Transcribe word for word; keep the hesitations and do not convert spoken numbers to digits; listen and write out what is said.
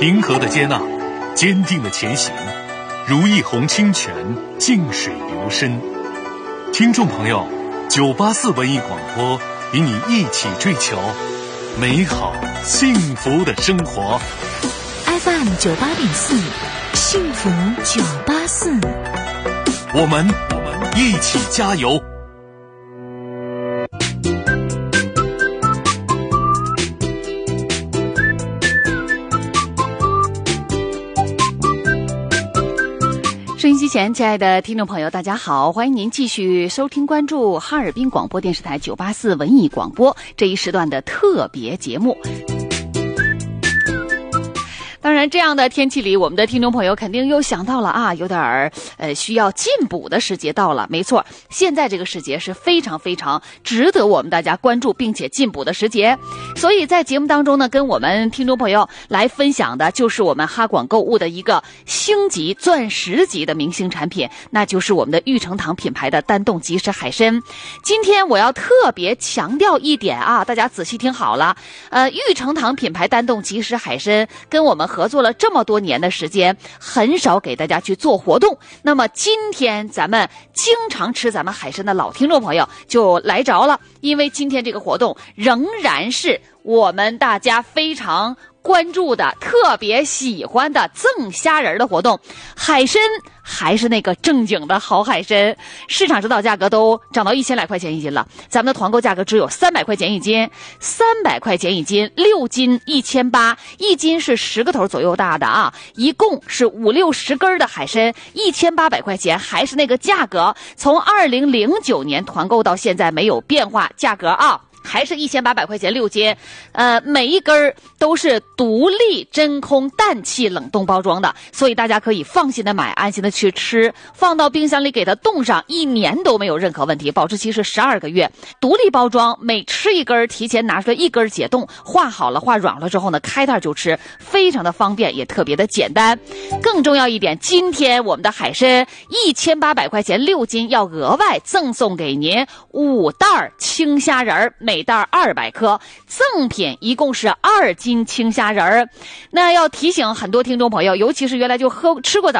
平和的接纳，坚定的前行，如一泓清泉，静水流深。听众朋友，九八四文艺广播与你一起追求美好幸福的生活。 F M 九八点四，幸福九八四， 我们我们一起加油。 收音机前，亲爱的听众朋友，大家好，欢迎您继续收听关注哈尔滨广播电视台九八四文艺广播这一时段的特别节目。当然，这样的天气里，我们的听众朋友肯定又想到了啊，有点儿呃需要进补的时节到了。没错，现在这个时节是非常非常值得我们大家关注并且进补的时节。所以在节目当中呢，跟我们听众朋友来分享的就是我们哈广购物的一个星级钻石级的明星产品，那就是我们的玉成堂品牌的单冻即食海参。今天我要特别强调一点啊，大家仔细听好了，呃，玉成堂品牌单冻即食海参跟我们合作了这么多年的时间，很少给大家去做活动。那么今天咱们经常吃咱们海参的老听众朋友就来着了，因为今天这个活动仍然是我们大家非常关注的、特别喜欢的赠虾仁的活动。海参还是那个正经的好海参，市场指导价格都涨到一千来块钱一斤了，咱们的团购价格只有三百块钱一斤，三百块钱一斤，六斤一千八，一斤是十个头左右大的啊，一共是五六十根的海参，一千八百块钱，还是那个价格，从二零零九年团购到现在没有变化，价格啊。还是一千八百块钱六斤，呃，每一根都是独立真空氮气冷冻包装的，所以大家可以放心的买，安心的去吃，放到冰箱里给它冻上，一年都没有任何问题，保质期是十二个月。独立包装，每吃一根提前拿出来一根解冻，化好了化软了之后呢，开袋就吃，非常的方便，也特别的简单。更重要一点，今天我们的海参一千八百块钱六斤，要额外赠送给您五袋青虾仁，每袋二百克，赠品一共是二斤青虾仁儿。那要提醒很多听众朋友，尤其是原来就喝吃过咱